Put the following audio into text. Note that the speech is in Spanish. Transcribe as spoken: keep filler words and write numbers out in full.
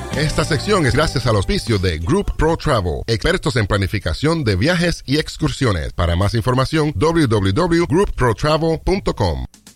Esta sección es gracias al auspicio de Group Pro Travel, expertos en planificación de viajes y excursiones. Para más información, doble u doble u doble u punto group pro travel punto com.